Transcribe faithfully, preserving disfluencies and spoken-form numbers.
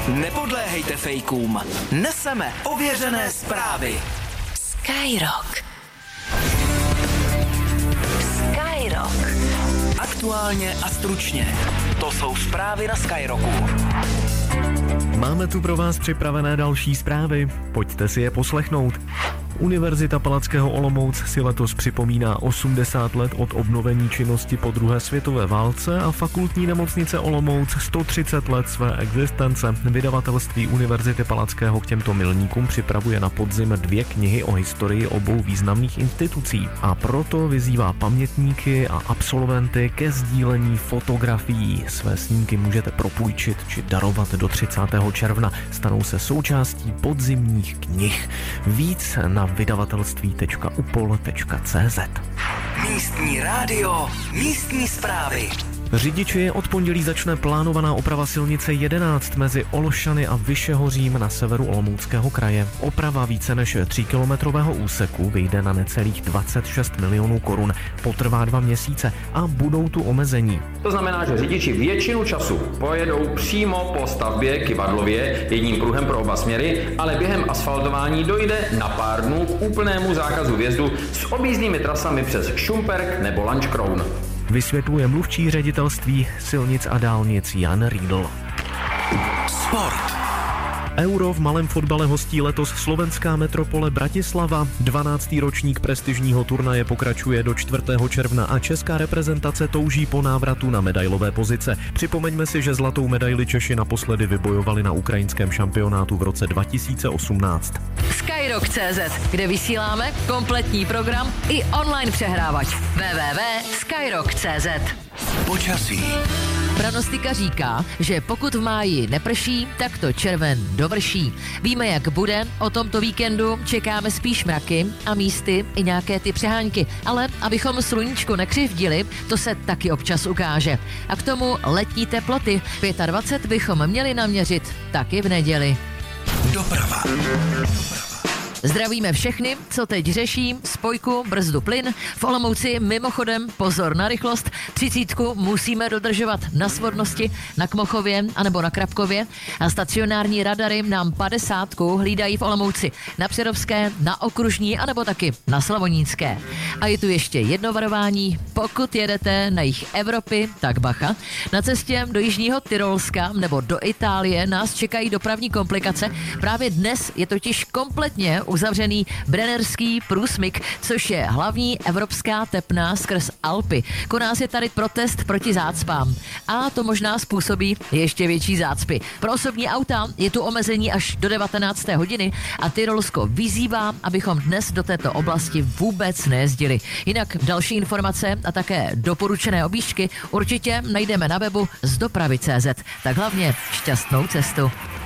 Nepodléhejte fejkům. Neseme ověřené zprávy. Skyrock. Skyrock. Aktuálně a stručně. To jsou zprávy na Skyrocku. Máme tu pro vás připravené další zprávy. Pojďte si je poslechnout. Univerzita Palackého Olomouc si letos připomíná osmdesát let od obnovení činnosti po druhé světové válce a fakultní nemocnice Olomouc sto třicet let své existence. Vydavatelství Univerzity Palackého k těmto milníkům připravuje na podzim dvě knihy o historii obou významných institucí a proto vyzývá pamětníky a absolventy ke sdílení fotografií. Své snímky můžete propůjčit či darovat do třicátého června. Stanou se součástí podzimních knih. Víc na vydavatelství tečka upol tečka cé zet. Místní rádio, místní zprávy. Řidiči, od pondělí začne plánovaná oprava silnice jedenáct mezi Olšany a Vyšehořím na severu Olomouckého kraje. Oprava více než tříkilometrového úseku vyjde na necelých dvacet šest milionů korun. Potrvá dva měsíce a budou tu omezení. To znamená, že řidiči většinu času pojedou přímo po stavbě Kyvadlově jedním pruhem pro oba směry, ale během asfaltování dojde na pár dnů k úplnému zákazu vjezdu s objízdnými trasami přes Šumperk nebo Lanškroun. Vysvětluje mluvčí ředitelství silnic a dálnic Jan Riedl. Sport. Euro v malém fotbale hostí letos slovenská metropole Bratislava. dvanáctý ročník prestižního turnaje pokračuje do čtvrtého června a česká reprezentace touží po návratu na medailové pozice. Připomeňme si, že zlatou medaili Češi naposledy vybojovali na ukrajinském šampionátu v roce dva tisíce osmnáct. Skyrock tečka cé zet, kde vysíláme kompletní program i online přehrávač. w w w tečka skyrock tečka cé zet. Počasí. Pranostika říká, že pokud v máji neprší, tak to červen dovrší. Víme, jak bude, o tomto víkendu čekáme spíš mraky a místy i nějaké ty přehánky. Ale abychom sluníčku nekřivdili, to se taky občas ukáže. A k tomu letní teploty. dvacet pět bychom měli naměřit taky v neděli. Doprava. Zdravíme všechny, co teď řeší spojku brzdu plyn. V Olomouci mimochodem pozor na rychlost. Třicítku musíme dodržovat na Svornosti, na Kmochově anebo na Krapkově. A stacionární radary nám padesátku hlídají v Olomouci na Přerovské, na Okružní anebo taky na Slavonícké. A je tu ještě jedno varování. Pokud jedete na jih Evropy, tak bacha. Na cestě do jižního Tyrolska nebo do Itálie nás čekají dopravní komplikace. Právě dnes je totiž kompletně uzavřený Brennerský průsmyk, což je hlavní evropská tepna skrz Alpy. Koná se tady protest proti zácpám. A to možná způsobí ještě větší zácpy. Pro osobní auta je tu omezení až do devatenácté hodiny a Tyrolsko vyzývá, abychom dnes do této oblasti vůbec nejezdili. Jinak další informace a také doporučené objížďky určitě najdeme na webu z dopravy tečka cé zet. Tak hlavně šťastnou cestu.